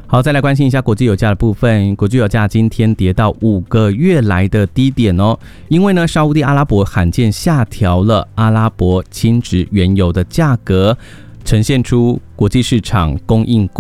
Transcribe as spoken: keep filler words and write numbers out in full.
好，再来关心一下国际油价的部分。国际油价今天跌到五个月来的低点哦，因为呢，沙烏地阿拉伯罕见下调了阿拉伯轻质原油的价格，呈现出国际市场供应